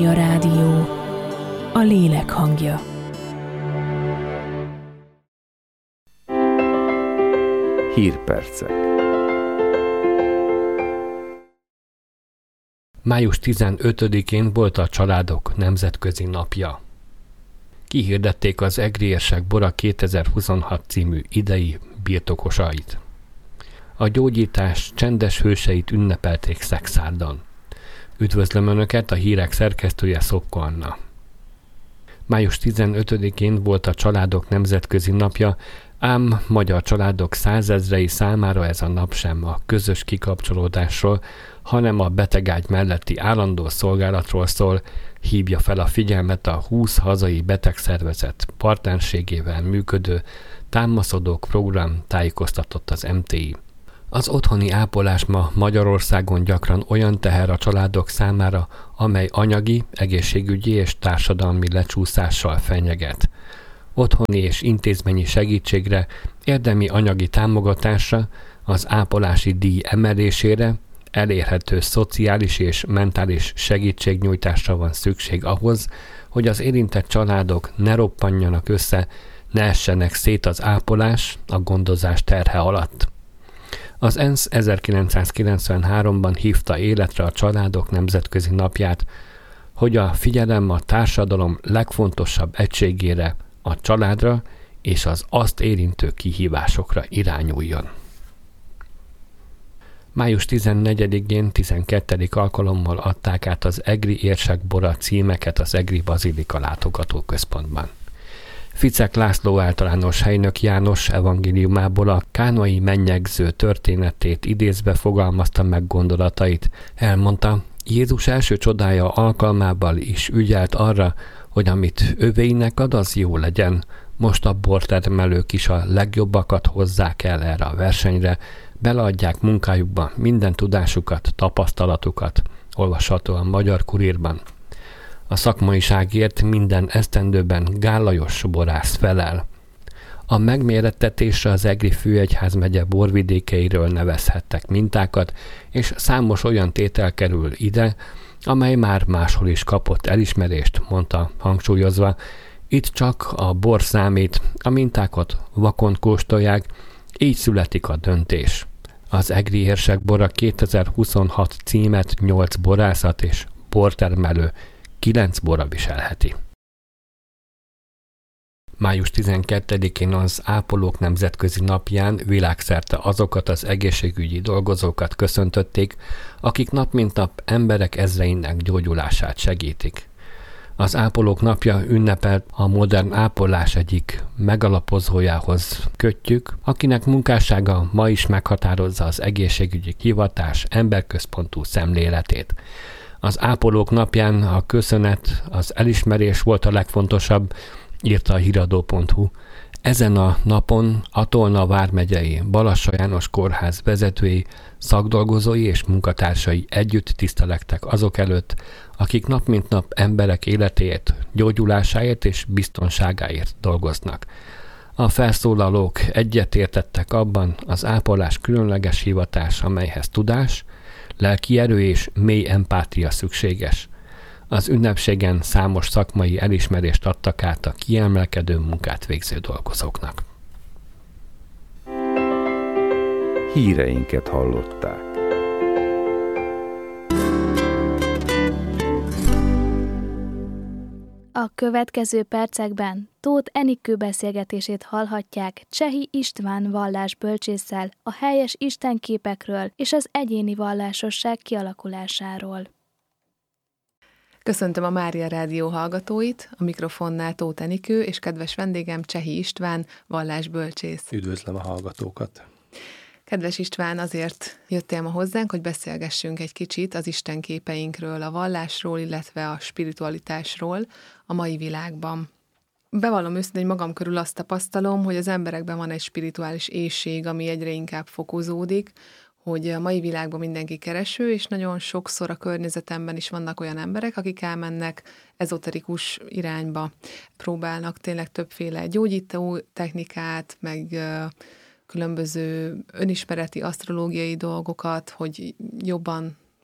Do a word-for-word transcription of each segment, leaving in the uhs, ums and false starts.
A rádió, a lélek hangja. Hírpercek. május tizenötödikén volt a Családok Nemzetközi Napja. Kihirdették az Egri érsek Bora kétezer-huszonhat című idei birtokosait. A gyógyítás csendes hőseit ünnepelték Szexárdon. Üdvözlöm Önöket, a hírek szerkesztője Szopko Anna. május tizenötödikén volt a Családok Nemzetközi Napja, ám magyar családok százezrei számára ez a nap sem a közös kikapcsolódásról, hanem a betegágy melletti állandó szolgálatról szól, hívja fel a figyelmet a húsz hazai betegszervezet partnerségével működő Támaszodók program, tájékoztatott az em té i. Az otthoni ápolás ma Magyarországon gyakran olyan teher a családok számára, amely anyagi, egészségügyi és társadalmi lecsúszással fenyeget. Otthoni és intézményi segítségre, érdemi anyagi támogatásra, az ápolási díj emelésére, elérhető szociális és mentális segítségnyújtásra van szükség ahhoz, hogy az érintett családok ne roppanjanak össze, ne essenek szét az ápolás, a gondozás terhe alatt. Az ENSZ ezerkilencszázkilencvenháromban hívta életre a Családok Nemzetközi Napját, hogy a figyelem a társadalom legfontosabb egységére, a családra és az azt érintő kihívásokra irányuljon. május tizennegyedikén tizenkettedik alkalommal adták át az Egri érsek Bora címeket az Egri Bazilika látogatóközpontban. Ficek László általános helynök János evangéliumából a kánai mennyegző történetét idézve fogalmazta meg gondolatait. Elmondta, Jézus első csodája alkalmával is ügyelt arra, hogy amit övéinek ad, az jó legyen. Most a bortermelők is a legjobbakat hozzák el erre a versenyre, beleadják munkájukba minden tudásukat, tapasztalatukat, olvasható a Magyar Kurírban. A szakmaiságért minden esztendőben Gál Lajos borász felel. A megmérettetésre az Egri főegyházmegye borvidékeiről nevezhettek mintákat, és számos olyan tétel kerül ide, amely már máshol is kapott elismerést, mondta hangsúlyozva. Itt csak a bor számít, a mintákat vakon kóstolják, így születik a döntés. Az Egri érsek Bora kétezer-huszonhat címet nyolc borászat és bortermelő kilenc bora viselheti. május tizenkettedikén az Ápolók Nemzetközi Napján világszerte azokat az egészségügyi dolgozókat köszöntötték, akik nap mint nap emberek ezreinek gyógyulását segítik. Az Ápolók Napja ünnepelt a modern ápolás egyik megalapozójához kötjük, akinek munkássága ma is meghatározza az egészségügyi hivatás emberközpontú szemléletét. Az Ápolók Napján a köszönet, az elismerés volt a legfontosabb, írta a híradó pont hu. Ezen a napon a Tolna vármegyei Balassa János Kórház vezetői, szakdolgozói és munkatársai együtt tisztelektek azok előtt, akik nap mint nap emberek életéért, gyógyulásáért és biztonságáért dolgoznak. A felszólalók egyetértettek abban, az ápolás különleges hivatás, amelyhez tudás, lelki erő és mély empátia szükséges. Az ünnepségen számos szakmai elismerést adtak át a kiemelkedő munkát végző dolgozóknak. Híreinket hallották. A következő percekben Tóth Enikő beszélgetését hallhatják Csehi István vallásbölcsésszel a helyes istenképekről és az egyéni vallásosság kialakulásáról. Köszöntöm a Mária Rádió hallgatóit, a mikrofonnál Tóth Enikő és kedves vendégem Csehi István vallásbölcsész. Üdvözlöm a hallgatókat! Kedves István, azért jöttél ma hozzánk, hogy beszélgessünk egy kicsit az istenképeinkről, a vallásról, illetve a spiritualitásról a mai világban. Bevallom őszintén, hogy magam körül azt tapasztalom, hogy az emberekben van egy spirituális éhség, ami egyre inkább fokozódik, hogy a mai világban mindenki kereső, és nagyon sokszor a környezetemben is vannak olyan emberek, akik elmennek ezoterikus irányba, próbálnak tényleg többféle gyógyító technikát, meg különböző önismereti, asztrológiai dolgokat, hogy jobban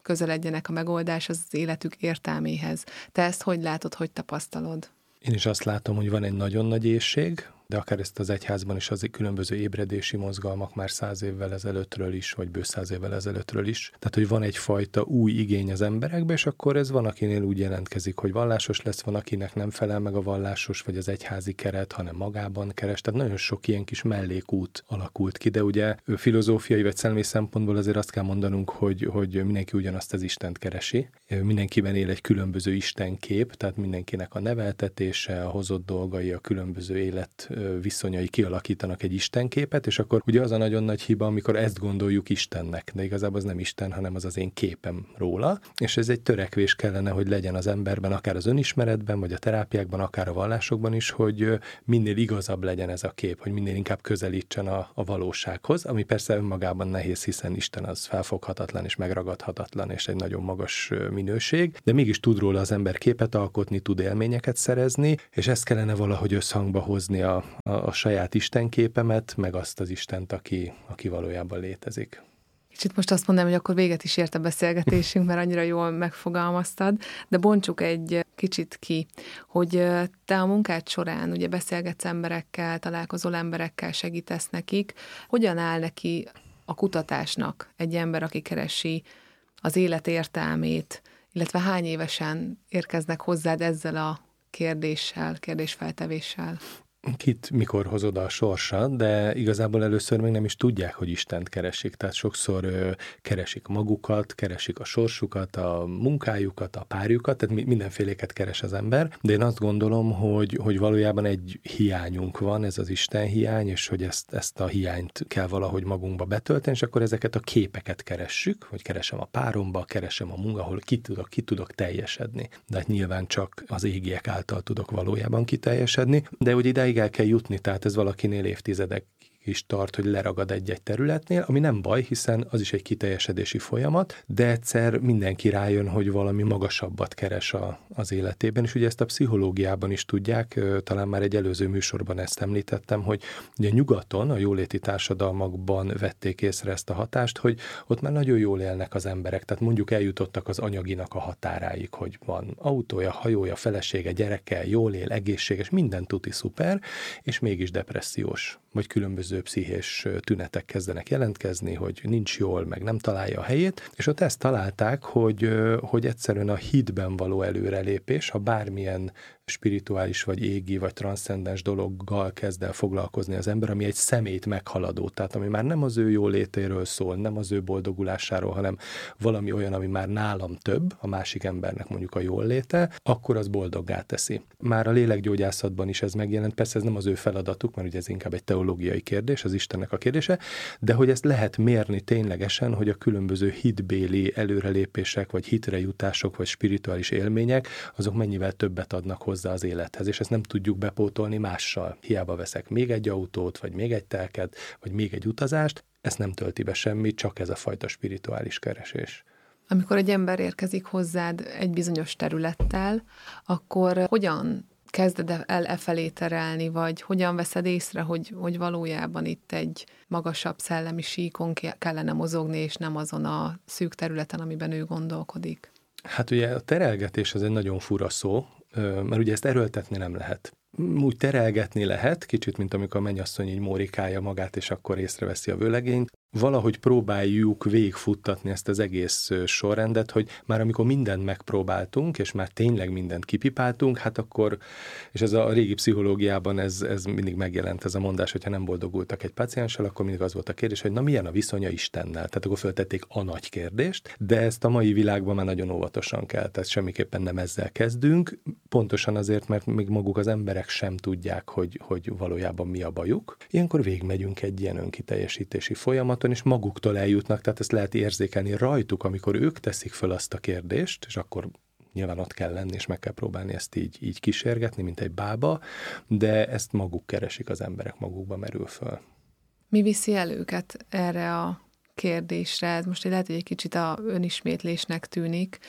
közeledjenek a megoldás az életük értelméhez. Te ezt hogy látod, hogy tapasztalod? Én is azt látom, hogy van egy nagyon nagy éhség, de akár ezt az egyházban is az különböző ébredési mozgalmak már száz évvel ezelőttről is, vagy bő száz évvel ezelőttről is. Tehát, hogy van egyfajta új igény az emberekbe, és akkor ez van, akinél úgy jelentkezik, hogy vallásos lesz, van, akinek nem felel meg a vallásos, vagy az egyházi keret, hanem magában keres. Tehát nagyon sok ilyen kis mellékút alakult ki, de ugye filozófiai vagy szellemi szempontból azért azt kell mondanunk, hogy, hogy mindenki ugyanazt az Istent keresi. Mindenkiben él egy különböző istenkép, tehát mindenkinek a neveltetése, a hozott dolgai, a különböző élet viszonyai kialakítanak egy istenképet, és akkor ugye az a nagyon nagy hiba, amikor ezt gondoljuk Istennek, de igazából az nem Isten, hanem az az én képem róla, és ez egy törekvés kellene, hogy legyen az emberben, akár az önismeretben, vagy a terápiákban, akár a vallásokban is, hogy minél igazabb legyen ez a kép, hogy minél inkább közelítsen a, a valósághoz, ami persze önmagában nehéz, hiszen Isten az felfoghatatlan és megragadhatatlan, és egy nagyon magas minőség, de mégis tud róla az ember képet alkotni, tud élményeket szerezni, és ezt kellene valahogy összhangba hozni a A, a saját istenképemet, meg azt az Istent, aki, aki valójában létezik. Kicsit most azt mondanám, hogy akkor véget is ért a beszélgetésünk, mert annyira jól megfogalmaztad, de bontsuk egy kicsit ki, hogy te a munkád során ugye beszélgetsz emberekkel, találkozol emberekkel, segítesz nekik. Hogyan áll neki a kutatásnak egy ember, aki keresi az élet értelmét, illetve hány évesen érkeznek hozzád ezzel a kérdéssel, kérdésfeltevéssel? Kit mikor hoz oda a sorsa, de igazából először még nem is tudják, hogy Istent keresik. Tehát sokszor ö, keresik magukat, keresik a sorsukat, a munkájukat, a párjukat, tehát mindenféléket keres az ember. De én azt gondolom, hogy, hogy valójában egy hiányunk van, ez az Isten hiány, és hogy ezt, ezt a hiányt kell valahogy magunkba betölteni, és akkor ezeket a képeket keressük, hogy keresem a páromba, keresem a munka, ahol ki tudok, ki tudok teljesedni. De hát nyilván csak az égiek által tudok valójában kiteljesedni, de hogy ideig el kell jutni, tehát ez valakinél évtizedek is tart, hogy leragad egy-egy területnél, ami nem baj, hiszen az is egy kiteljesedési folyamat, de egyszer mindenki rájön, hogy valami magasabbat keres a, az életében, és ugye ezt a pszichológiában is tudják, talán már egy előző műsorban ezt említettem, hogy ugye nyugaton, a jóléti társadalmakban vették észre ezt a hatást, hogy ott már nagyon jól élnek az emberek, tehát mondjuk eljutottak az anyaginak a határáig, hogy van autója, hajója, felesége, gyereke, jól él, egészséges, minden tuti szuper, és mégis depressziós, vagy különböző pszichés tünetek kezdenek jelentkezni, hogy nincs jól, meg nem találja a helyét, és ott ezt találták, hogy, hogy egyszerűen a hitben való előrelépés, ha bármilyen spirituális, vagy égi, vagy transzcendens dologgal kezd el foglalkozni az ember, ami egy személyt meghaladó, tehát ami már nem az ő jólétéről szól, nem az ő boldogulásáról, hanem valami olyan, ami már nálam több, a másik embernek mondjuk a jóléte, akkor az boldoggá teszi. Már a lélekgyógyászatban is ez megjelent, persze ez nem az ő feladatuk, mert ugye ez inkább egy teológiai kérdés, az Istennek a kérdése, de hogy ezt lehet mérni ténylegesen, hogy a különböző hitbéli előrelépések, vagy hitre jutások, vagy spirituális élmények, azok mennyivel többet adnak hozzá az élethez, és ezt nem tudjuk bepótolni mással. Hiába veszek még egy autót, vagy még egy telket, vagy még egy utazást, ezt nem tölti be semmi, csak ez a fajta spirituális keresés. Amikor egy ember érkezik hozzád egy bizonyos területtel, akkor hogyan kezded el e felé terelni, vagy hogyan veszed észre, hogy, hogy valójában itt egy magasabb szellemi síkon kellene mozogni, és nem azon a szűk területen, amiben ő gondolkodik? Hát ugye a terelgetés az egy nagyon fura szó, mert ugye ezt erőltetni nem lehet. Úgy terelgetni lehet, kicsit, mint amikor a mennyasszony így mórikálja magát, és akkor észreveszi a vőlegényt. Valahogy próbáljuk végigfuttatni ezt az egész sorrendet, hogy már amikor mindent megpróbáltunk, és már tényleg mindent kipipáltunk, hát akkor, és ez a régi pszichológiában ez, ez mindig megjelent ez a mondás, hogyha nem boldogultak egy pácienssel, akkor mindig az volt a kérdés, hogy na milyen a viszonya Istennel? Tehát akkor föltették a nagy kérdést, de ezt a mai világban már nagyon óvatosan kell, tehát semmiképpen nem ezzel kezdünk, pontosan azért, mert még maguk az emberek sem tudják, hogy, hogy valójában mi a bajuk. Ilyenkor végigmegyünk egy ilyen önkiteljesítési folyamaton, és maguktól eljutnak, tehát ezt lehet érzékelni rajtuk, amikor ők teszik föl azt a kérdést, és akkor nyilván ott kell lenni, és meg kell próbálni ezt így, így kísérgetni, mint egy bába, de ezt maguk keresik, az emberek magukba merül föl. Mi viszi el őket erre a kérdésre? Ez most lehet, hogy egy kicsit a önismétlésnek tűnik,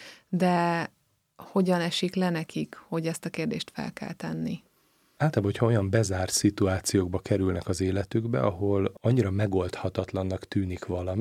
de hogyan esik le nekik, hogy ezt a kérdést fel kell tenni? Általában, hogyha olyan bezárt szituációkba kerülnek az életükbe, ahol annyira megoldhatatlannak tűnik valami,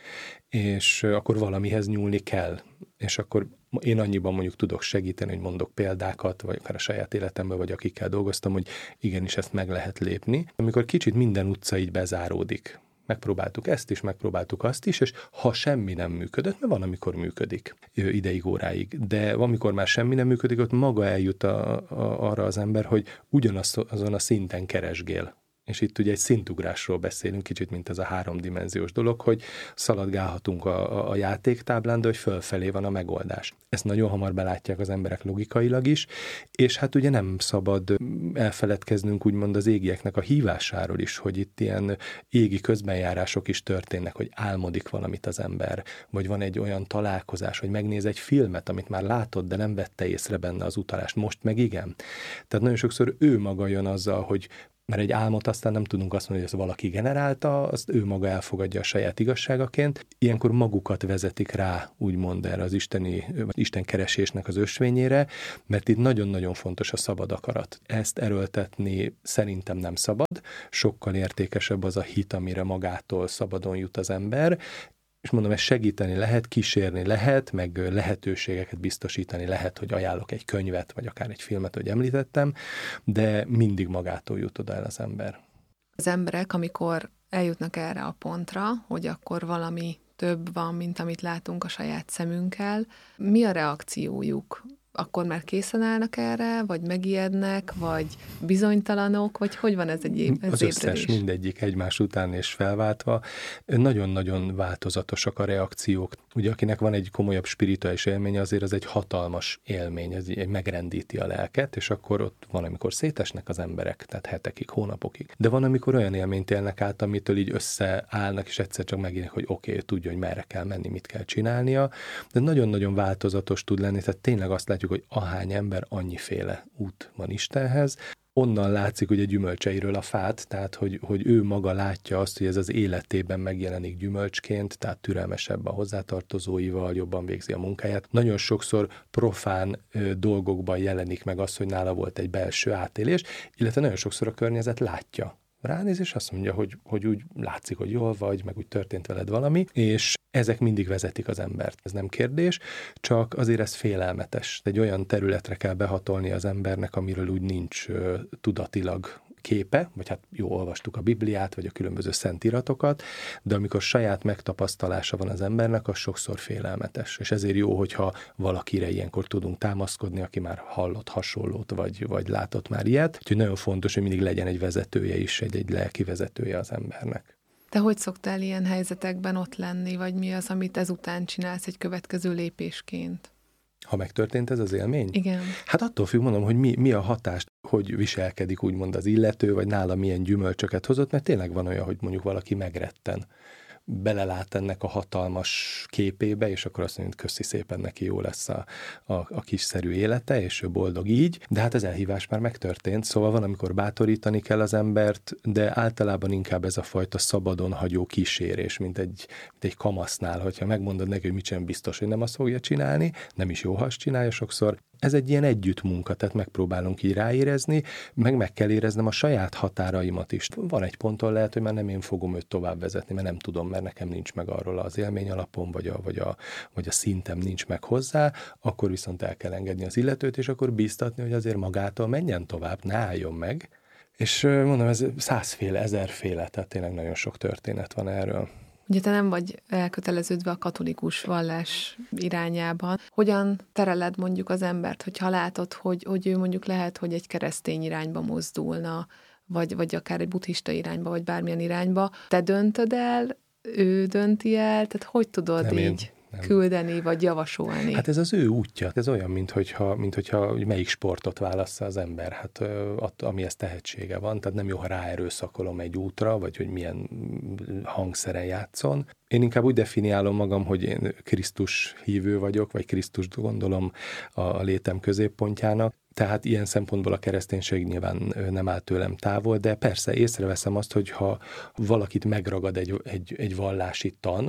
és akkor valamihez nyúlni kell. És akkor én annyiban mondjuk tudok segíteni, hogy mondok példákat, vagy akár a saját életemben, vagy akikkel dolgoztam, hogy igenis ezt meg lehet lépni. Amikor kicsit minden utca így bezáródik, megpróbáltuk ezt is, megpróbáltuk azt is, és ha semmi nem működött, mert van, amikor működik ideig, óráig, de amikor már semmi nem működik, ott maga eljut a, a, arra az ember, hogy ugyanazon a szinten keresgél. És itt ugye egy szintugrásról beszélünk, kicsit mint ez a háromdimenziós dolog, hogy szaladgálhatunk a, a, a játéktáblán, de hogy fölfelé van a megoldás. Ezt nagyon hamar belátják az emberek logikailag is, és hát ugye nem szabad elfeledkeznünk úgymond az égieknek a hívásáról is, hogy itt ilyen égi közbenjárások is történnek, hogy álmodik valamit az ember, vagy van egy olyan találkozás, hogy megnéz egy filmet, amit már látott, de nem vette észre benne az utalást, most meg igen. Tehát nagyon sokszor ő maga jön azzal, hogy mert egy álmot aztán nem tudunk azt mondani, hogy ezt valaki generálta, azt ő maga elfogadja a saját igazságaként. Ilyenkor magukat vezetik rá, úgymond erre az isteni, Isten keresésnek az ösvényére, mert itt nagyon-nagyon fontos a szabad akarat. Ezt erőltetni szerintem nem szabad, sokkal értékesebb az a hit, amire magától szabadon jut az ember, és mondom, ezt segíteni lehet, kísérni lehet, meg lehetőségeket biztosítani lehet, hogy ajánlok egy könyvet, vagy akár egy filmet, hogy említettem, de mindig magától jut oda el az ember. Az emberek, amikor eljutnak erre a pontra, hogy akkor valami több van, mint amit látunk a saját szemünkkel, mi a reakciójuk? Akkor már készen állnak erre, vagy megijednek, vagy bizonytalanok, vagy hogy van ez egy év, ez Az összes, ébredés? Mindegyik egymás után és felváltva. Nagyon-nagyon változatosak a reakciók. Ugye akinek van egy komolyabb spirituális élménye, azért az egy hatalmas élmény, ez egy megrendíti a lelket, és akkor ott van, amikor szétesnek az emberek, tehát hetekig, hónapokig. De van, amikor olyan élményt élnek át, amitől így összeállnak, és egyszer csak megérnek, hogy oké, okay, tudja, hogy merre kell menni, mit kell csinálnia, de nagyon-nagyon változatos tud lenni, tehát tényleg azt látjuk, hogy ahány ember, annyiféle út van Istenhez. Onnan látszik ugye gyümölcseiről a fát, tehát hogy, hogy ő maga látja azt, hogy ez az életében megjelenik gyümölcsként, tehát türelmesebb a hozzátartozóival, jobban végzi a munkáját. Nagyon sokszor profán ö, dolgokban jelenik meg az, hogy nála volt egy belső átélés, illetve nagyon sokszor a környezet látja. Ránéz, és azt mondja, hogy, hogy úgy látszik, hogy jól vagy, meg úgy történt veled valami, és ezek mindig vezetik az embert. Ez nem kérdés, csak azért ez félelmetes. Egy olyan területre kell behatolni az embernek, amiről úgy nincs uh, tudatilag képe, vagy hát jó, olvastuk a Bibliát, vagy a különböző szentiratokat, de amikor saját megtapasztalása van az embernek, az sokszor félelmetes. És ezért jó, hogyha valakire ilyenkor tudunk támaszkodni, aki már hallott hasonlót, vagy, vagy látott már ilyet. Úgyhogy nagyon fontos, hogy mindig legyen egy vezetője is, egy, egy lelki vezetője az embernek. Te hogy szoktál ilyen helyzetekben ott lenni, vagy mi az, amit ezután csinálsz egy következő lépésként? Ha megtörtént ez az élmény? Igen. Hát attól függ, mondom, hogy mi, mi a hatás, hogy viselkedik úgymond az illető, vagy nála milyen gyümölcsöket hozott, mert tényleg van olyan, hogy mondjuk valaki megretten, belelát ennek a hatalmas képébe, és akkor azt mondja, hogy köszi szépen, neki jó lesz a, a, a kisszerű élete, és ő boldog így, de hát az elhívás már megtörtént, szóval van, amikor bátorítani kell az embert, de általában inkább ez a fajta szabadon hagyó kísérés, mint egy, mint egy kamasznál, hogyha megmondod neki, hogy mit sem biztos, hogy nem azt fogja csinálni, nem is jó, ha azt csinálja sokszor. Ez egy ilyen együttmunka, tehát megpróbálunk így ráérezni, meg meg kell éreznem a saját határaimat is. Van egy ponton lehet, hogy már nem én fogom őt tovább vezetni, mert nem tudom, mert nekem nincs meg arról az élmény alapom, vagy a, vagy, a, vagy a szintem nincs meg hozzá, akkor viszont el kell engedni az illetőt, és akkor bíztatni, hogy azért magától menjen tovább, ne álljon meg. És mondom, ez százféle, ezerféle, tehát tényleg nagyon sok történet van erről. Ugye te nem vagy elköteleződve a katolikus vallás irányában. Hogyan tereled mondjuk az embert, hogyha látod, hogy, hogy ő mondjuk lehet, hogy egy keresztény irányba mozdulna, vagy, vagy akár egy buddhista irányba, vagy bármilyen irányba. Te döntöd el, ő dönti el, tehát hogy tudod nem így én, küldeni, vagy javasolni? Hát ez az ő útja. Ez olyan, mint hogyha, mint hogyha melyik sportot válassza az ember, hát amihez tehetsége van, tehát nem jó, ha ráerőszakolom egy útra, vagy hogy milyen hangszeren játszon. Én inkább úgy definiálom magam, hogy én Krisztus hívő vagyok, vagy Krisztust gondolom a létem középpontjának. Tehát ilyen szempontból a kereszténység nyilván nem áll tőlem távol, de persze észreveszem azt, hogy ha valakit megragad egy, egy, egy vallási tan,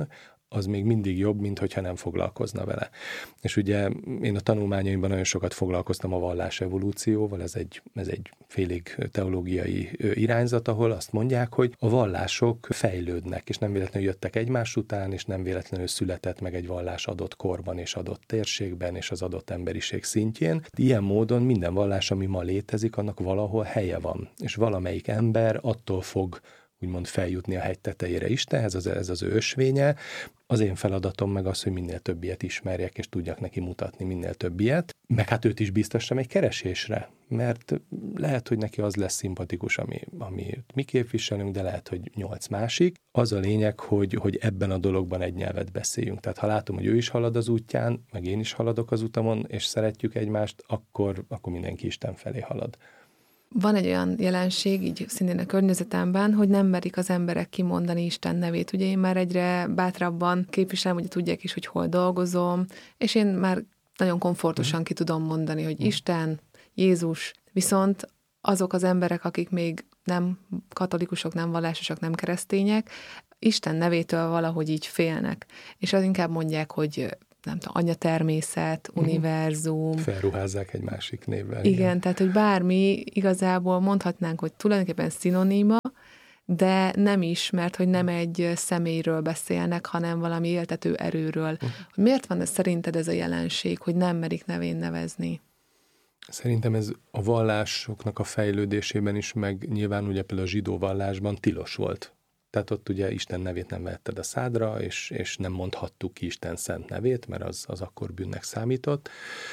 az még mindig jobb, mint hogyha nem foglalkozna vele. És ugye én a tanulmányaimban nagyon sokat foglalkoztam a vallás evolúcióval, ez egy, ez egy félig teológiai irányzat, ahol azt mondják, hogy a vallások fejlődnek, és nem véletlenül jöttek egymás után, és nem véletlenül született meg egy vallás adott korban, és adott térségben, és az adott emberiség szintjén. Ilyen módon minden vallás, ami ma létezik, annak valahol helye van, és valamelyik ember attól fog úgymond feljutni a hegy tetejére Istenhez, ez, ez az ő ösvénye. Az én feladatom meg az, hogy minél több ilyet ismerjek, és tudjak neki mutatni minél több ilyet, meg hát őt is biztassam egy keresésre, mert lehet, hogy neki az lesz szimpatikus, ami, ami mi képviselünk, de lehet, hogy nyolc másik. Az a lényeg, hogy, hogy ebben a dologban egy nyelvet beszéljünk. Tehát ha látom, hogy ő is halad az útján, meg én is haladok az utamon, és szeretjük egymást, akkor, akkor mindenki Isten felé halad. Van egy olyan jelenség, így szintén a környezetemben, hogy nem merik az emberek kimondani Isten nevét. Ugye én már egyre bátrabban képviselem, hogy tudják is, hogy hol dolgozom, és én már nagyon komfortosan ki tudom mondani, hogy Isten, Jézus, viszont azok az emberek, akik még nem katolikusok, nem vallásosak, nem keresztények, Isten nevétől valahogy így félnek. És az inkább mondják, hogy nem tudom, anyatermészet, univerzum. Felruházzák egy másik névvel. Igen, igen, tehát, hogy bármi igazából mondhatnánk, hogy tulajdonképpen szinoníma, de nem is, mert hogy nem egy személyről beszélnek, hanem valami éltető erőről. Uh-huh. Miért van ez szerinted ez a jelenség, hogy nem merik nevén nevezni? Szerintem ez a vallásoknak a fejlődésében is, meg nyilván ugye például a zsidó vallásban tilos volt. Tehát ott ugye Isten nevét nem vetted a szádra, és, és nem mondhattuk ki Isten szent nevét, mert az, az akkor bűnnek számított.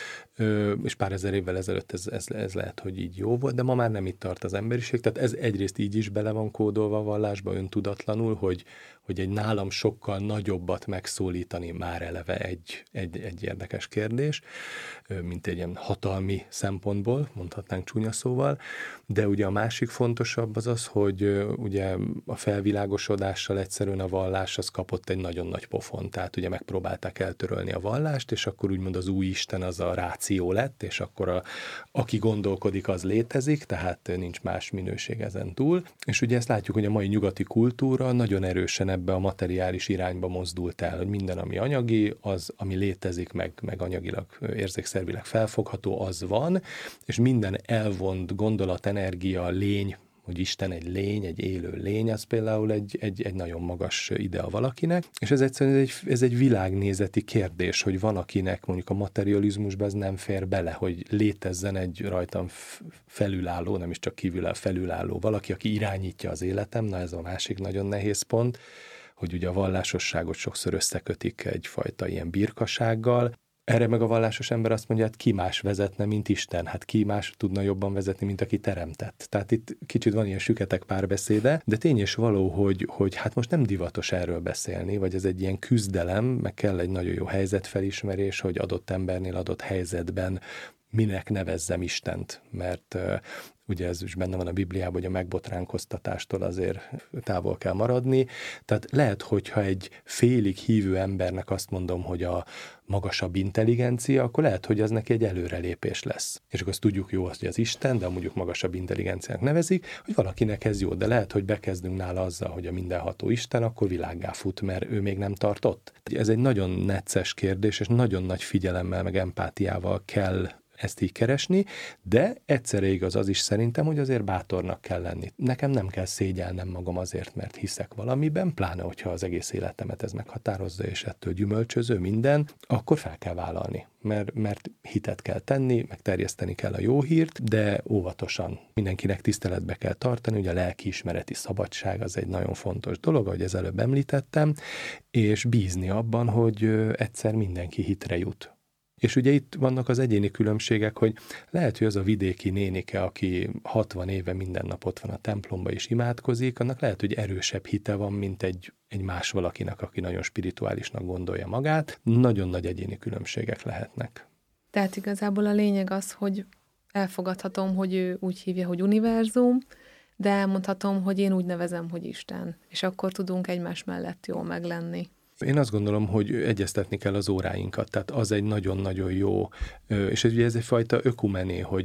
Ö, és pár ezer évvel ezelőtt ez, ez, ez lehet, hogy így jó volt, de ma már nem itt tart az emberiség. Tehát ez egyrészt így is bele van kódolva a vallásba öntudatlanul, hogy, hogy egy nálam sokkal nagyobbat megszólítani már eleve egy, egy, egy érdekes kérdés, mint egy ilyen hatalmi szempontból, mondhatnánk csúnya szóval, de ugye a másik fontosabb az az, hogy ugye a felvilágosodással egyszerűen a vallás az kapott egy nagyon nagy pofont, tehát ugye megpróbálták eltörölni a vallást, és akkor úgymond az új Isten az a ráció lett, és akkor a, aki gondolkodik, az létezik, tehát nincs más minőség ezen túl, és ugye ezt látjuk, hogy a mai nyugati kultúra nagyon erősen ebbe a materiális irányba mozdult el, hogy minden, ami anyagi, az, ami létezik, meg, meg anyagilag, érzékszervileg felfogható, az van, és minden elvont gondolat, energia, lény, hogy Isten egy lény, egy élő lény, az például egy, egy, egy nagyon magas idea valakinek, és ez egyszerűen egy, ez egy világnézeti kérdés, hogy van, akinek mondjuk a materializmusban ez nem fér bele, hogy létezzen egy rajtam felülálló, nem is csak kívül felülálló valaki, aki irányítja az életem, na ez a másik nagyon nehéz pont, hogy ugye a vallásosságot sokszor összekötik egyfajta ilyen birkasággal. Erre meg a vallásos ember azt mondja, hát ki más vezetne, mint Isten, hát ki más tudna jobban vezetni, mint aki teremtett. Tehát itt kicsit van ilyen süketek párbeszéde, de tény és való, hogy, hogy hát most nem divatos erről beszélni, vagy ez egy ilyen küzdelem, meg kell egy nagyon jó helyzetfelismerés, hogy adott embernél, adott helyzetben minek nevezzem Istent, mert uh, ugye ez is benne van a Bibliában, hogy a megbotránkoztatástól azért távol kell maradni. Tehát lehet, hogyha egy félig hívő embernek azt mondom, hogy a magasabb intelligencia, akkor lehet, hogy az neki egy előrelépés lesz. És akkor azt tudjuk jó, hogy az Isten, de mondjuk magasabb intelligenciának nevezik, hogy valakinek ez jó, de lehet, hogy bekezdünk nála azzal, hogy a mindenható Isten, akkor világgá fut, mert ő még nem tartott. Ez egy nagyon necces kérdés, és nagyon nagy figyelemmel, meg empátiával kell ezt így keresni, de egyszerre igaz az is szerintem, hogy azért bátornak kell lenni. Nekem nem kell szégyelnem magam azért, mert hiszek valamiben, pláne, hogyha az egész életemet ez meghatározza, és ettől gyümölcsöző minden, akkor fel kell vállalni, mert, mert hitet kell tenni, meg terjeszteni kell a jó hírt, de óvatosan. Mindenkinek tiszteletbe kell tartani, ugye a lelkiismereti szabadság az egy nagyon fontos dolog, ahogy ez előbb említettem, és bízni abban, hogy egyszer mindenki hitre jut. És ugye itt vannak az egyéni különbségek, hogy lehet, hogy az a vidéki nénike, aki hatvan éve minden nap ott van a templomba és imádkozik, annak lehet, hogy erősebb hite van, mint egy, egy más valakinek, aki nagyon spirituálisnak gondolja magát. Nagyon nagy egyéni különbségek lehetnek. Tehát igazából a lényeg az, hogy elfogadhatom, hogy ő úgy hívja, hogy univerzum, de elmondhatom, hogy én úgy nevezem, hogy Isten. És akkor tudunk egymás mellett jól meglenni. Én azt gondolom, hogy egyeztetni kell az óráinkat, tehát az egy nagyon-nagyon jó, és ez, ez egyfajta ökumené, hogy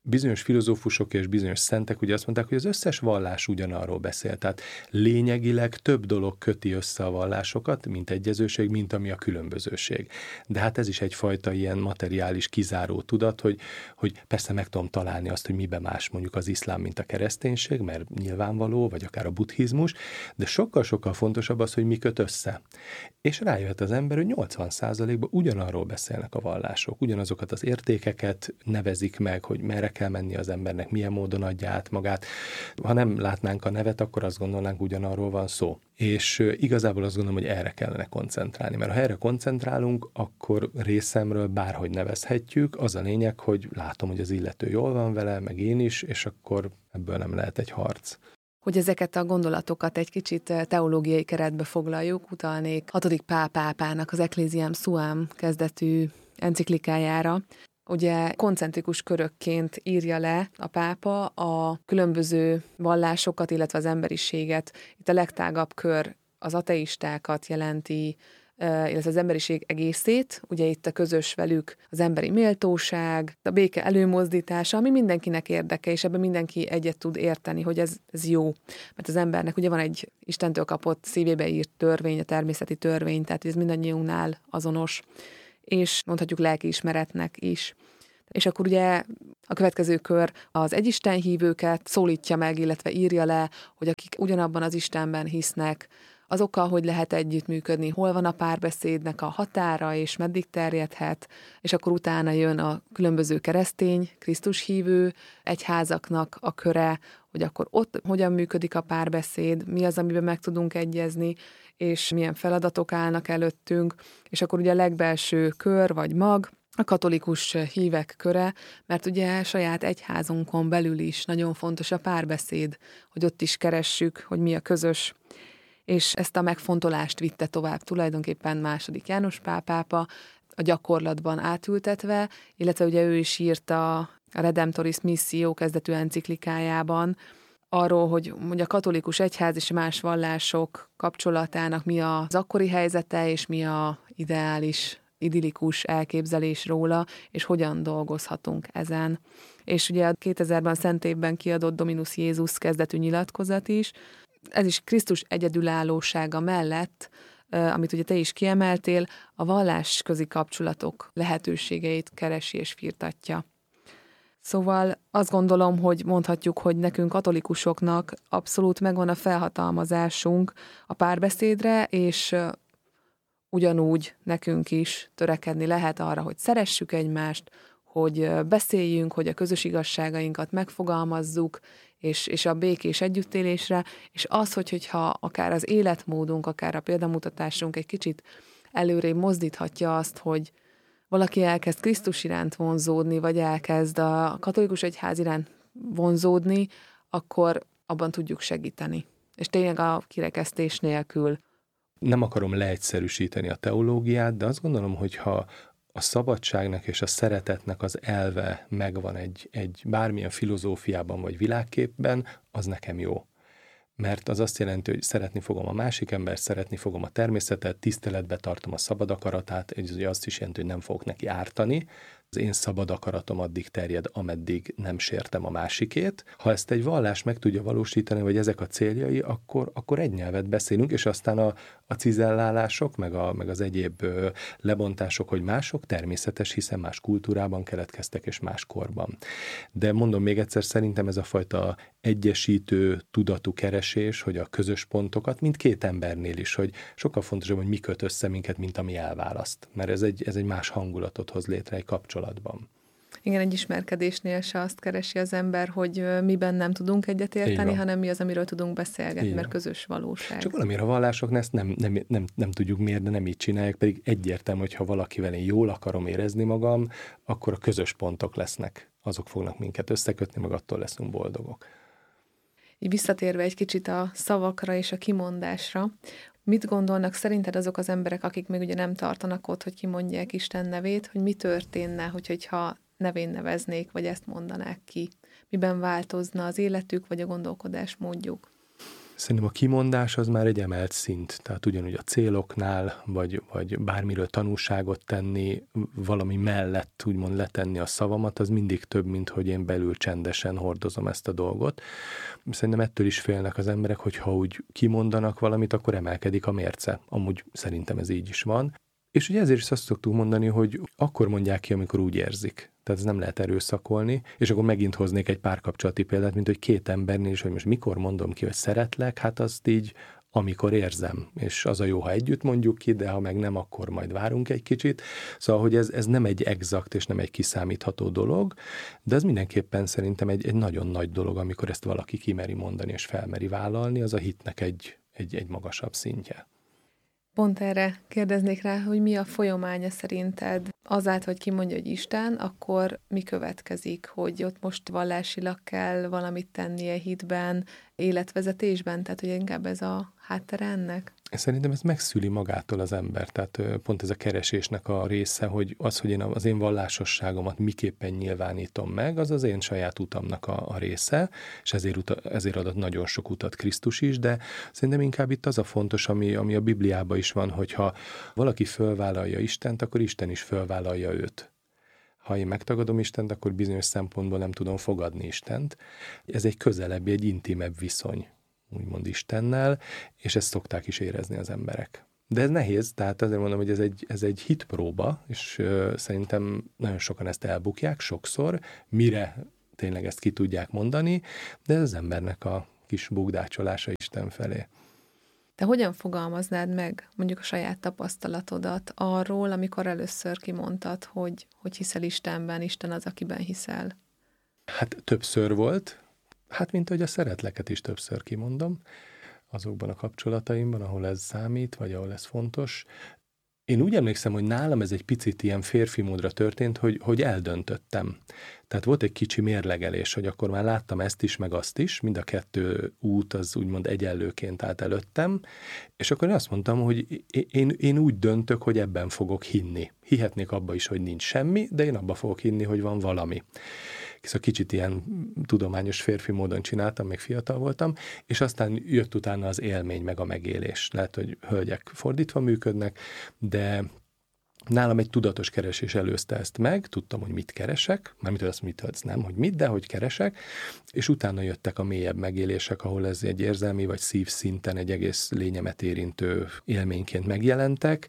bizonyos filozófusok és bizonyos szentek ugye azt mondták, hogy az összes vallás ugyanarról beszél. Tehát lényegileg több dolog köti össze a vallásokat, mint egyezőség, mint ami a különbözőség. De hát ez is egyfajta ilyen materiális kizáró tudat, hogy, hogy persze meg tudom találni azt, hogy miben más mondjuk az iszlám, mint a kereszténység, mert nyilvánvaló, vagy akár a buddhizmus, de sokkal-sokkal fontosabb az, hogy mi köt össze. És rájöhet az ember, hogy nyolcvan százalékban ugyanarról beszélnek a vallások, ugyanazokat az értékeket nevezik meg, hogy merre kell menni az embernek, milyen módon adja át magát. Ha nem látnánk a nevet, akkor azt gondolnánk, ugyanarról van szó. És igazából azt gondolom, hogy erre kellene koncentrálni, mert ha erre koncentrálunk, akkor részemről bárhogy nevezhetjük, az a lényeg, hogy látom, hogy az illető jól van vele, meg én is, és akkor ebből nem lehet egy harc. Hogy ezeket a gondolatokat egy kicsit teológiai keretbe foglaljuk, utalnék hatodik Pál pápának az Ecclesiam Suam kezdetű enciklikájára. Ugye koncentrikus körökként írja le a pápa a különböző vallásokat, illetve az emberiséget. Itt a legtágabb kör az ateistákat jelenti, illetve az emberiség egészét, ugye itt a közös velük az emberi méltóság, a béke előmozdítása, ami mindenkinek érdeke, és ebben mindenki egyet tud érteni, hogy ez, ez jó. Mert az embernek ugye van egy Istentől kapott, szívébe írt törvény, a természeti törvény, tehát ez mindannyiunknál azonos, és mondhatjuk lelkiismeretnek is. És akkor ugye a következő kör az egyisten hívőket szólítja meg, illetve írja le, hogy akik ugyanabban az Istenben hisznek, azokkal, hogy lehet együttműködni, hol van a párbeszédnek a határa, és meddig terjedhet, és akkor utána jön a különböző keresztény, Krisztus hívő egyházaknak a köre, hogy akkor ott hogyan működik a párbeszéd, mi az, amiben meg tudunk egyezni, és milyen feladatok állnak előttünk, és akkor ugye a legbelső kör vagy mag, a katolikus hívek köre, mert ugye saját egyházunkon belül is nagyon fontos a párbeszéd, hogy ott is keressük, hogy mi a közös, és ezt a megfontolást vitte tovább tulajdonképpen második János Pál pápa a gyakorlatban átültetve, illetve ugye ő is írta a Redemptoris Missio kezdetű enciklikájában arról, hogy, hogy a katolikus egyház és más vallások kapcsolatának mi az akkori helyzete, és mi a ideális, idillikus elképzelés róla, és hogyan dolgozhatunk ezen. És ugye a kétezerben Szent Évben kiadott Dominus Jézus kezdetű nyilatkozat is, ez is Krisztus egyedülállósága mellett, amit ugye te is kiemeltél, a vallásközi kapcsolatok lehetőségeit keresi és firtatja. Szóval azt gondolom, hogy mondhatjuk, hogy nekünk katolikusoknak abszolút megvan a felhatalmazásunk a párbeszédre, és ugyanúgy nekünk is törekedni lehet arra, hogy szeressük egymást, hogy beszéljünk, hogy a közös igazságainkat megfogalmazzuk, és, és a békés együttélésre, és az, hogy, hogyha akár az életmódunk, akár a példamutatásunk egy kicsit előrébb mozdíthatja azt, hogy valaki elkezd Krisztus iránt vonzódni, vagy elkezd a katolikus egyház iránt vonzódni, akkor abban tudjuk segíteni. És tényleg a kirekesztés nélkül. Nem akarom leegyszerűsíteni a teológiát, de azt gondolom, hogy ha a szabadságnak és a szeretetnek az elve megvan egy, egy bármilyen filozófiában vagy világképben, az nekem jó. Mert az azt jelenti, hogy szeretni fogom a másik embert, szeretni fogom a természetet, tiszteletbe tartom a szabad akaratát, ez ugye azt is jelenti, hogy nem fogok neki ártani. Az én szabad akaratom addig terjed, ameddig nem sértem a másikét. Ha ezt egy vallás meg tudja valósítani, vagy ezek a céljai, akkor, akkor egy nyelvet beszélünk, és aztán a, a cizellálások, meg, a, meg az egyéb ö, lebontások, hogy mások természetes, hiszen más kultúrában keletkeztek, és más korban. De mondom még egyszer, szerintem ez a fajta egyesítő tudatú keresés, hogy a közös pontokat, mint két embernél is, hogy sokkal fontosabb, hogy mi köt össze minket, mint ami elválaszt. Mert ez egy, ez egy más hangulatot hoz létre egy kapcsolatban. Igen, egy ismerkedésnél se azt keresi az ember, hogy miben nem tudunk egyetérteni, hanem mi az, amiről tudunk beszélgetni, Igen. mert közös valóság. Csak valamire a vallások ezt nem, nem, nem, nem tudjuk miért, de nem így csinálják, pedig egyértelmű, hogy ha valakivel én jól akarom érezni magam, akkor a közös pontok lesznek. Azok fognak minket összekötni, meg attól leszünk boldogok. Így visszatérve egy kicsit a szavakra és a kimondásra, mit gondolnak szerinted azok az emberek, akik még ugye nem tartanak ott, hogy kimondják Isten nevét, hogy mi történne, hogy, hogyha nevén neveznék, vagy ezt mondanák ki? Miben változna az életük, vagy a gondolkodásmódjuk? Szerintem a kimondás az már egy emelt szint, tehát ugyanúgy a céloknál, vagy, vagy bármiről tanúságot tenni, valami mellett úgymond letenni a szavamat, az mindig több, mint hogy én belül csendesen hordozom ezt a dolgot. Szerintem ettől is félnek az emberek, hogy ha úgy kimondanak valamit, akkor emelkedik a mérce. Amúgy szerintem ez így is van. És ugye ezért is azt szoktuk mondani, hogy akkor mondják ki, amikor úgy érzik. Tehát ez nem lehet erőszakolni, és akkor megint hoznék egy párkapcsolati példát, mint hogy két embernél is, hogy most mikor mondom ki, hogy szeretlek, hát azt így, amikor érzem. És az a jó, ha együtt mondjuk ki, de ha meg nem, akkor majd várunk egy kicsit. Szóval, hogy ez, ez nem egy exakt és nem egy kiszámítható dolog, de ez mindenképpen szerintem egy, egy nagyon nagy dolog, amikor ezt valaki kimeri mondani és felmeri vállalni, az a hitnek egy, egy, egy magasabb szintje. Pont erre kérdeznék rá, hogy mi a folyamánya szerinted? Azáltal, hogy kimondja, hogy Isten, akkor mi következik? Hogy ott most vallásilag kell valamit tennie hitben, életvezetésben? Tehát, hogy inkább ez a háttere ennek? Szerintem ez megszüli magától az ember, tehát pont ez a keresésnek a része, hogy az, hogy én az én vallásosságomat miképpen nyilvánítom meg, az az én saját utamnak a, a része, és ezért, uta, ezért adott nagyon sok utat Krisztus is, de szerintem inkább itt az a fontos, ami, ami a Bibliában is van, hogyha valaki fölvállalja Istent, akkor Isten is fölvállalja őt. Ha én megtagadom Istent, akkor bizonyos szempontból nem tudom fogadni Istent. Ez egy közelebbi, egy intimebb viszony, úgymond Istennel, és ezt szokták is érezni az emberek. De ez nehéz, tehát azért mondom, hogy ez egy, ez egy hitpróba, és uh, szerintem nagyon sokan ezt elbukják sokszor, mire tényleg ezt ki tudják mondani, de ez az embernek a kis bugdácsolása Isten felé. Te hogyan fogalmaznád meg mondjuk a saját tapasztalatodat arról, amikor először kimondtad, hogy, hogy hiszel Istenben, Isten az, akiben hiszel? Hát többször volt, hát mint hogy a szeretleket is többször kimondom azokban a kapcsolataimban, ahol ez számít, vagy ahol ez fontos. Én úgy emlékszem, hogy nálam ez egy picit ilyen férfi módra történt, hogy, hogy eldöntöttem. Tehát volt egy kicsi mérlegelés, hogy akkor már láttam ezt is, meg azt is, mind a kettő út az úgymond egyenlőként állt előttem, és akkor én azt mondtam, hogy én, én úgy döntök, hogy ebben fogok hinni. Hihetnék abba is, hogy nincs semmi, de én abba fogok hinni, hogy van valami. Szóval kicsit ilyen tudományos férfi módon csináltam, még fiatal voltam, és aztán jött utána az élmény, meg a megélés. Lehet, hogy hölgyek fordítva működnek, de nálam egy tudatos keresés előzte ezt meg, tudtam, hogy mit keresek, mármint azt mit adsz, nem, hogy mit, de hogy keresek, és utána jöttek a mélyebb megélések, ahol ez egy érzelmi vagy szívszinten egy egész lényemet érintő élményként megjelentek,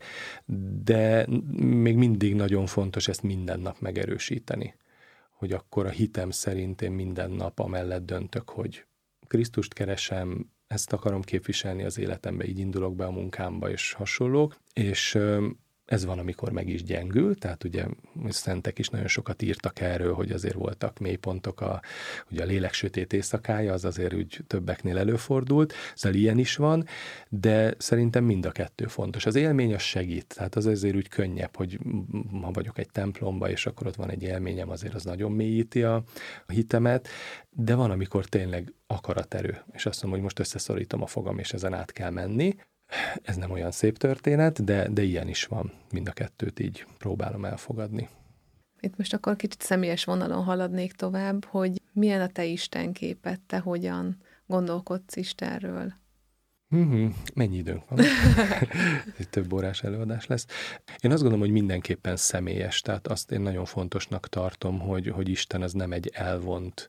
de még mindig nagyon fontos ezt minden nap megerősíteni, hogy akkor a hitem szerint én minden nap amellett döntök, hogy Krisztust keresem, ezt akarom képviselni az életembe, így indulok be a munkámba és hasonlók, és ez van, amikor meg is gyengül, tehát ugye szentek is nagyon sokat írtak erről, hogy azért voltak mélypontok, a, ugye a lélek sötét éjszakája, az azért úgy többeknél előfordult, szóval ilyen is van, de szerintem mind a kettő fontos. Az élmény az segít, tehát az azért úgy könnyebb, hogy ha vagyok egy templomba, és akkor ott van egy élményem, azért az nagyon mélyíti a, a hitemet, de van, amikor tényleg akaraterő, és azt mondom, hogy most összeszorítom a fogam, és ezen át kell menni. Ez nem olyan szép történet, de, de ilyen is van. Mind a kettőt így próbálom elfogadni. Itt most akkor kicsit személyes vonalon haladnék tovább, hogy milyen a te istenképed, te hogyan gondolkodsz Istenről? Mm-hmm. Mennyi időnk van? Egy több órás előadás lesz. Én azt gondolom, hogy mindenképpen személyes, tehát azt én nagyon fontosnak tartom, hogy, hogy Isten az nem egy elvont,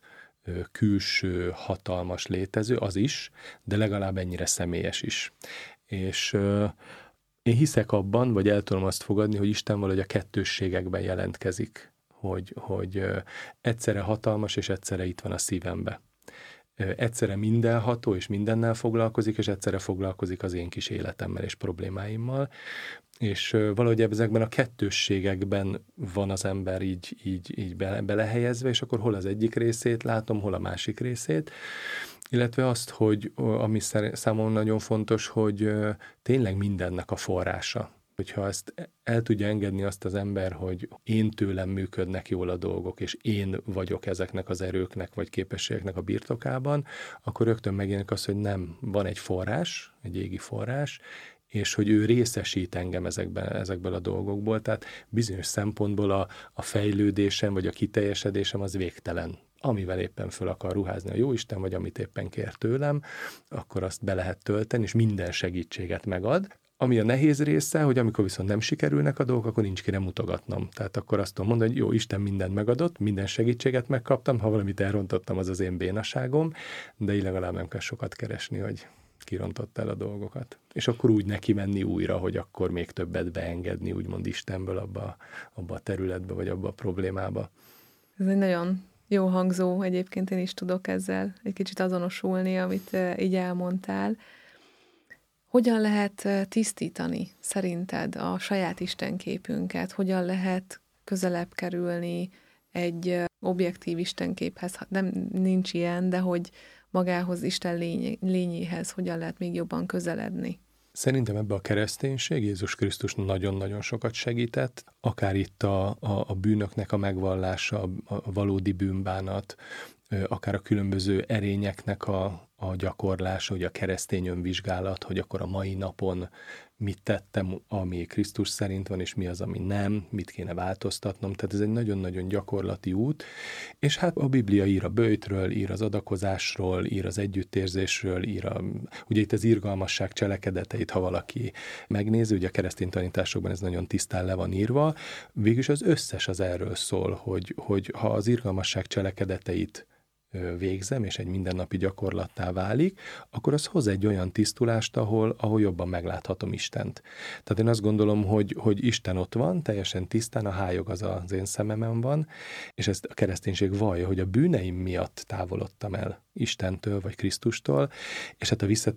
külső, hatalmas létező, az is, de legalább ennyire személyes is. És uh, én hiszek abban, vagy el tudom azt fogadni, hogy Isten valahogy a kettősségekben jelentkezik, hogy, hogy uh, egyszerre hatalmas, és egyszerre itt van a szívembe. Uh, egyszerre mindenható, és mindennel foglalkozik, és egyszerre foglalkozik az én kis életemmel és problémáimmal. És uh, valahogy ezekben a kettősségekben van az ember így, így, így bele, belehelyezve, és akkor hol az egyik részét látom, hol a másik részét. Illetve azt, hogy ami számomra nagyon fontos, hogy tényleg mindennek a forrása. Hogyha ezt el tudja engedni azt az ember, hogy én tőlem működnek jól a dolgok, és én vagyok ezeknek az erőknek vagy képességeknek a birtokában, akkor rögtön megjelenik az, hogy nem, van egy forrás, egy égi forrás, és hogy ő részesít engem ezekben, ezekből a dolgokból, tehát bizonyos szempontból a, a fejlődésem vagy a kiteljesedésem az végtelen amivel éppen föl akar ruházni a Jóisten, vagy amit éppen kér tőlem, akkor azt be lehet tölteni, és minden segítséget megad. Ami a nehéz része, hogy amikor viszont nem sikerülnek a dolgok, akkor nincs kire mutogatnom. Tehát akkor azt tudom mondani, hogy jó, Isten mindent megadott, minden segítséget megkaptam, ha valamit elrontottam, az az én bénaságom, de így legalább nem kell sokat keresni, hogy kirontott el a dolgokat. És akkor úgy neki menni újra, hogy akkor még többet beengedni, úgymond Istenből abba, abba a területbe, vagy abba a problémába. Ez egy nagyon jó hangzó, egyébként én is tudok ezzel egy kicsit azonosulni, amit így elmondtál. Hogyan lehet tisztítani szerinted a saját istenképünket? Hogyan lehet közelebb kerülni egy objektív istenképhez? Nem, nincs ilyen, de hogy magához, Isten lény, lényéhez hogyan lehet még jobban közeledni? Szerintem ebbe a kereszténység Jézus Krisztus nagyon-nagyon sokat segített, akár itt a, a, a bűnöknek a megvallása, a, a valódi bűnbánat, akár a különböző erényeknek a, a gyakorlása, hogy a keresztény önvizsgálat, hogy akkor a mai napon mit tettem, ami Krisztus szerint van, és mi az, ami nem, mit kéne változtatnom. Tehát ez egy nagyon-nagyon gyakorlati út, és hát a Biblia ír a böjtről, ír az adakozásról, ír az együttérzésről, ír a, ugye itt az irgalmasság cselekedeteit, ha valaki megnézi, ugye a keresztény tanításokban ez nagyon tisztán le van írva, végülis az összes az erről szól, hogy, hogy ha az irgalmasság cselekedeteit végzem, és egy mindennapi gyakorlattá válik, akkor az hoz egy olyan tisztulást, ahol, ahol jobban megláthatom Istent. Tehát én azt gondolom, hogy, hogy Isten ott van, teljesen tisztán, a hályog az az én szememen van, és ezt a kereszténység vallja, hogy a bűneim miatt távolodtam el Istentől, vagy Krisztustól, és hát a vissza